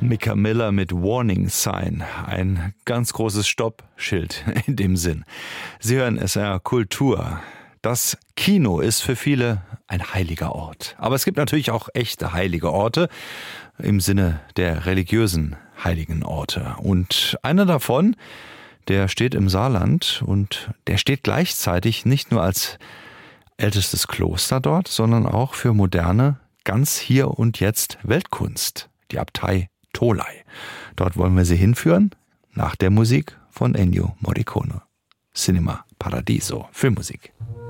Micka Miller mit Warning Sign. Ein ganz großes Stoppschild in dem Sinn. Sie hören SR Kultur. Das Kino ist für viele ein heiliger Ort. Aber es gibt natürlich auch echte heilige Orte im Sinne der religiösen heiligen Orte. Und einer davon, der steht im Saarland und der steht gleichzeitig nicht nur als ältestes Kloster dort, sondern auch für moderne, ganz hier und jetzt Weltkunst, die Abtei Tholey. Dort wollen wir Sie hinführen, nach der Musik von Ennio Morricone. Cinema Paradiso, Filmmusik.